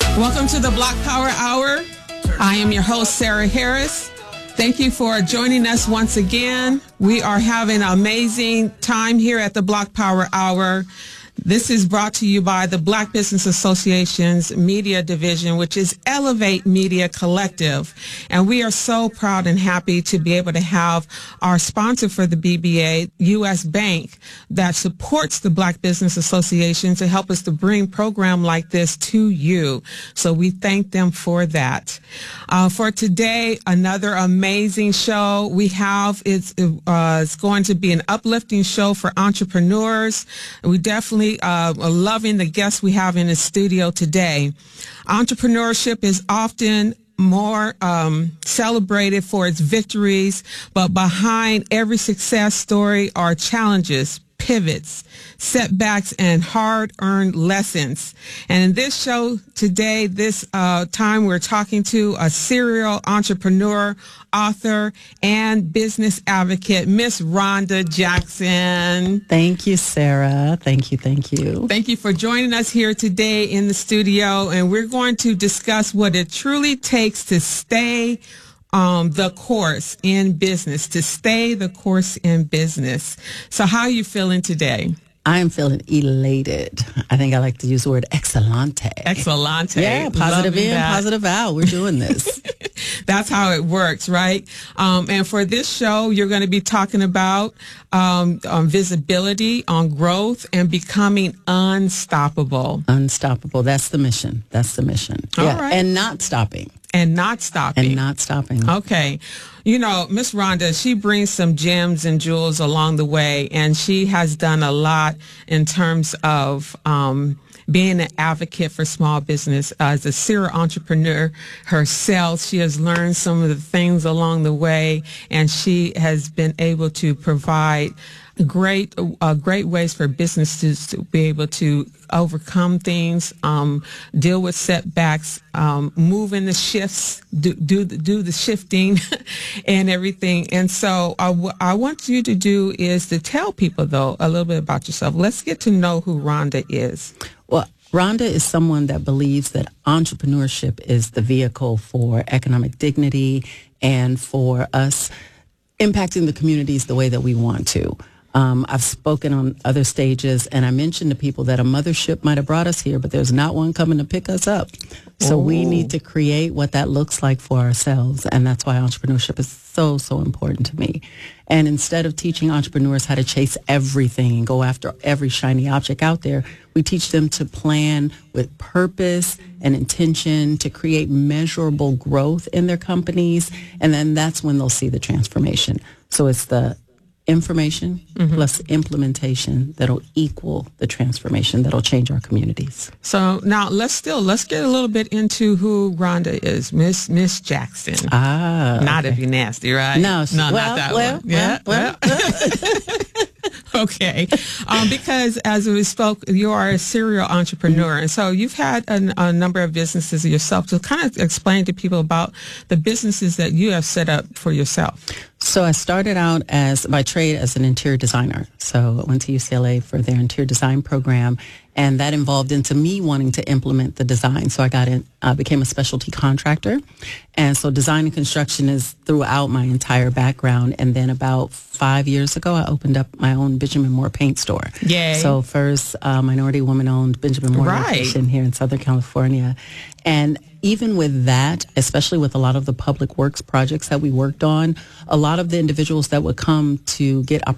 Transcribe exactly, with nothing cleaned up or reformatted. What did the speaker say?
Welcome to the Black Power Hour. I am your host, Sarah Harris. Thank you for joining us once again. We are having an amazing time here at the Black Power Hour. This is brought to you by the Black Business Association's media division, which is Elevate Media Collective. And we are so proud and happy to be able to have our sponsor for the B B A, U S Bank, that supports the Black Business Association to help us to bring program like this to you. So we thank them for that. Uh, for today, another amazing show we have. It's, uh, it's going to be an uplifting show for entrepreneurs. We definitely Uh, loving the guests we have in the studio today. Entrepreneurship is often more um, celebrated for its victories, but behind every success story are challenges, pivots, setbacks, and hard-earned lessons. And in this show today, this uh, time, we're talking to a serial entrepreneur, author, and business advocate, Miss Rhonda Jackson. Thank you, Sarah. Thank you, thank you. Thank you for joining us here today in the studio, and we're going to discuss what it truly takes to stay Um, the course in business, to stay the course in business. So how are you feeling today? I am feeling elated. I think I like to use the word excellente. Excellente. Yeah, positive Loving in, that. positive out. We're doing this. That's how it works, right? Um, and for this show, you're going to be talking about um, um, visibility, on growth, and becoming unstoppable. Unstoppable. That's the mission. That's the mission. All yeah, right. and not stopping. And not stopping. And not stopping. Okay. You know, Miss Rhonda, she brings some gems and jewels along the way, and she has done a lot in terms of um, being an advocate for small business. Uh, as a serial entrepreneur herself, she has learned some of the things along the way, and she has been able to provide great uh, great ways for businesses to be able to overcome things, um, deal with setbacks, um, move in the shifts, do do the, do the shifting and everything. And so uh, what I want you to do is to tell people, though, a little bit about yourself. Let's get to know who Rhonda is. Well, Rhonda is someone that believes that entrepreneurship is the vehicle for economic dignity and for us impacting the communities the way that we want to. Um, I've spoken on other stages, and I mentioned to people that a mothership might have brought us here, but there's not one coming to pick us up. So Ooh. we need to create what that looks like for ourselves, and that's why entrepreneurship is so, so important to me. And instead of teaching entrepreneurs how to chase everything and go after every shiny object out there, we teach them to plan with purpose and intention to create measurable growth in their companies, and then that's when they'll see the transformation. So it's the information mm-hmm. plus implementation that'll equal the transformation that'll change our communities. So now let's still let's get a little bit into who Rhonda is, Miss Miss Jackson. Ah, not okay. if you're nasty, right? No, she, no, well, not that well, one. Yeah, well, well. Okay, um, because as we spoke, you are a serial entrepreneur, and so you've had a, a number of businesses yourself. So kind of explain to people about the businesses that you have set up for yourself. So I started out as by trade as an interior designer. So I went to U C L A for their interior design program, and that involved into me wanting to implement the design. So I got in, uh, became a specialty contractor, and so design and construction is throughout my entire background. And then about five years ago, I opened up my own Benjamin Moore paint store. Yay! So first uh, minority woman-owned Benjamin Moore right. location here in Southern California, and even with that, especially with a lot of the public works projects that we worked on, a lot of the individuals that would come to get opportunities